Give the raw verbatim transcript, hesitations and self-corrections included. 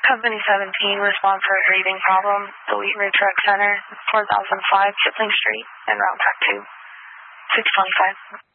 Company seventeen, respond for a greeting problem. The Wheat Ridge Rec Center, four thousand five Kipling Street, and route back to six twenty-five.